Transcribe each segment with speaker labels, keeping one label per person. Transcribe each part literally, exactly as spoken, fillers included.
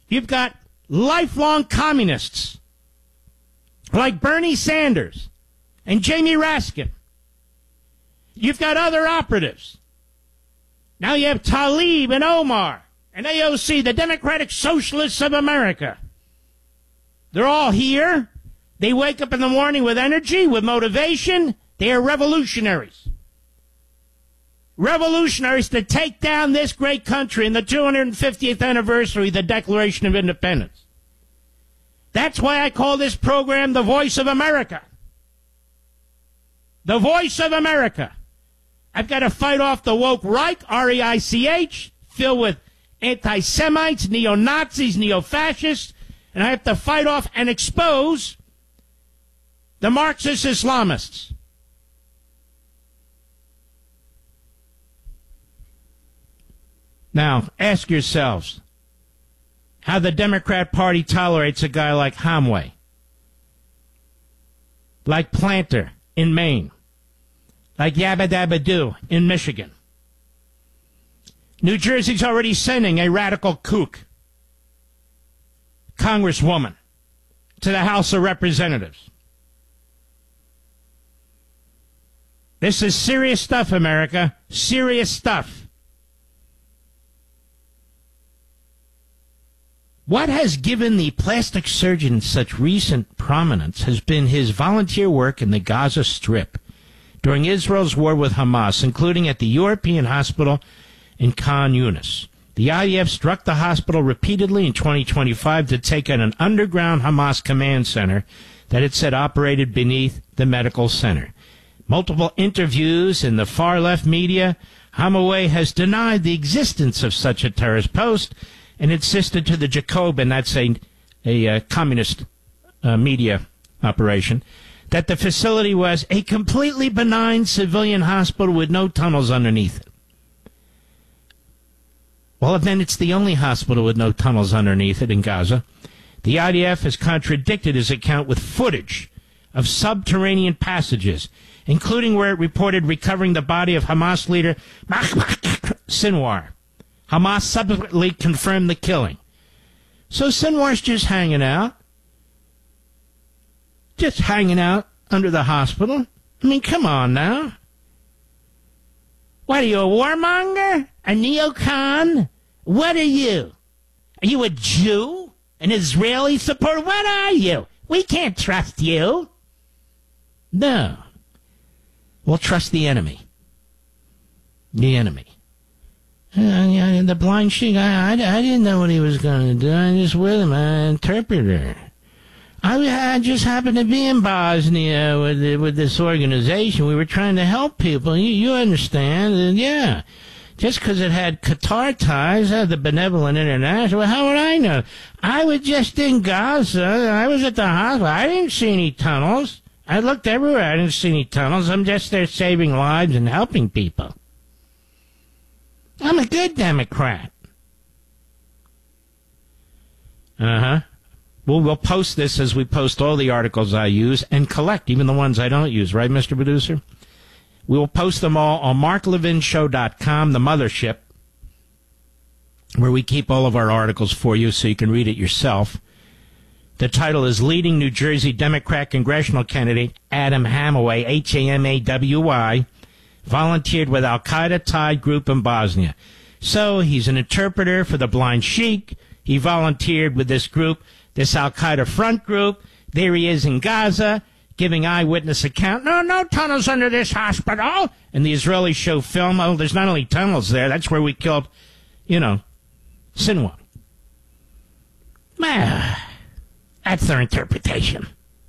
Speaker 1: You've got lifelong communists like Bernie Sanders and Jamie Raskin. You've got other operatives. Now you have Tlaib and Omar and A O C, the Democratic Socialists of America. They're all here. They wake up in the morning with energy, with motivation. They are revolutionaries. Revolutionaries to take down this great country in the two hundred fiftieth anniversary of the Declaration of Independence. That's why I call this program The Voice of America. The Voice of America. I've got to fight off the woke Reich, R E I C H, filled with anti-Semites, neo-Nazis, neo-fascists, and I have to fight off and expose the Marxist Islamists. Now, ask yourselves how the Democrat Party tolerates a guy like Hamway, like Planter in Maine, like Yabba Dabba Doo in Michigan. New Jersey's already sending a radical kook, congresswoman, to the House of Representatives. This is serious stuff, America. Serious stuff. What has given the plastic surgeon such recent prominence has been his volunteer work in the Gaza Strip during Israel's war with Hamas, including at the European Hospital in Khan Yunis. The I D F struck the hospital repeatedly in twenty twenty-five to take out an underground Hamas command center that it said operated beneath the medical center. Multiple interviews in the far-left media, Hamaway has denied the existence of such a terrorist post and insisted to the Jacobin, that's a, a uh, communist uh, media operation, that the facility was a completely benign civilian hospital with no tunnels underneath it. Well, then it's the only hospital with no tunnels underneath it in Gaza. The I D F has contradicted his account with footage of subterranean passages, including where it reported recovering the body of Hamas leader Sinwar. Hamas subsequently confirmed the killing. So Sinwar's just hanging out. Just hanging out under the hospital. I mean, come on now. What are you, a warmonger? A neocon? What are you? Are you a Jew? An Israeli supporter? What are you? We can't trust you. No. We'll trust the enemy. The enemy. Uh, the blind sheik, I, I, I didn't know what he was going to do. I just with him, an interpreter. I, I just happened to be in Bosnia with with this organization. We were trying to help people. You, you understand? And yeah. Just because it had Qatar ties, uh, the Benevolent International, well, how would I know? I was just in Gaza. I was at the hospital. I didn't see any tunnels. I looked everywhere. I didn't see any tunnels. I'm just there saving lives and helping people. I'm a good Democrat. Uh-huh. Well, we'll post this as we post all the articles I use and collect even the ones I don't use, right, Mister Producer? We will post them all on mark levin show dot com, the mothership, where we keep all of our articles for you so you can read it yourself. The title is Leading New Jersey Democrat Congressional Candidate Adam Hamaway, H A M A W Y, volunteered with Al-Qaeda-tied group in Bosnia. So he's an interpreter for the Blind Sheik. He volunteered with this group, this Al-Qaeda front group. There he is in Gaza, giving eyewitness account. No, no tunnels under this hospital. And the Israelis show film. Oh, there's not only tunnels there. That's where we killed, you know, Sinwar. Man, that's their interpretation.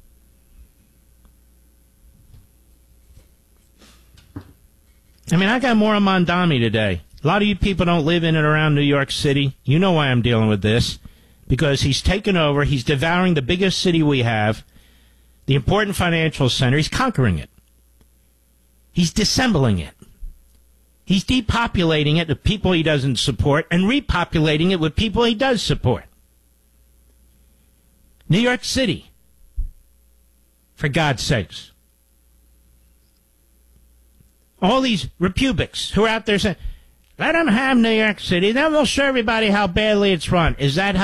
Speaker 1: I mean, I got more on Mondami today. A lot of you people don't live in and around New York City. You know why I'm dealing with this. Because he's taken over. He's devouring the biggest city we have, the important financial center. He's conquering it. He's dissembling it. He's depopulating it with people he doesn't support and repopulating it with people he does support. New York City. For God's sakes. All these Republics who are out there saying, let them have New York City, then we'll show everybody how badly it's run. Is that how